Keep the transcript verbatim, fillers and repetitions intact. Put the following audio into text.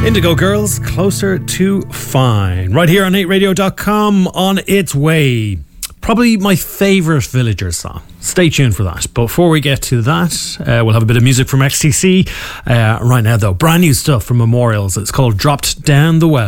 Indigo Girls, Closer to Fine. Right here on eight radio dot com, on its way. Probably my favourite Villagers song. Stay tuned for that. But before we get to that, uh, we'll have a bit of music from X T C. Uh, right now, though, brand new stuff from Memorials. It's called Dropped Down the Well.